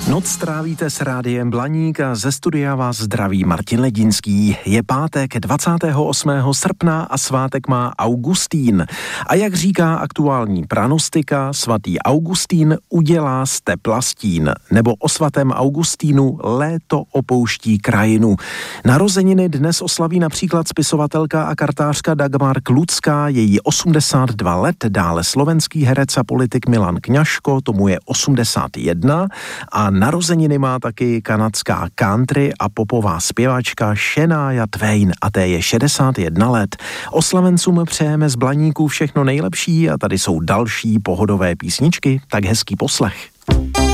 Noc strávíte s Rádiem Blaník a ze studia vás zdraví Martin Ledinský. Je pátek 28. srpna a svátek má Augustín. A jak říká aktuální pranostika, svatý Augustín udělá z tepla stín. Nebo o svatém Augustínu léto opouští krajinu. Narozeniny dnes oslaví například spisovatelka a kartářka Dagmar Klucká, její 82 let, dále slovenský herec a politik Milan Kňažko, tomu je 81 a narozeniny má taky kanadská country a popová zpěvačka Shania Twain a té je 61 let. Oslavencům přejeme z Blaníku všechno nejlepší a tady jsou další pohodové písničky, tak hezký poslech.